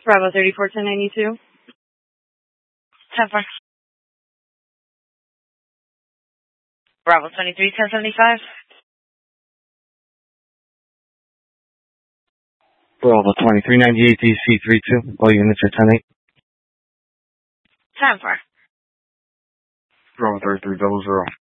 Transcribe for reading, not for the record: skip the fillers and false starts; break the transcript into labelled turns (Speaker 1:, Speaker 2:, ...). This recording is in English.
Speaker 1: Bravo 34 1092.
Speaker 2: 10-4. Bravo 23 1075.
Speaker 3: Bravo 2398 DC32. All units are 10-8.
Speaker 2: 10-4.
Speaker 3: Bravo 3300.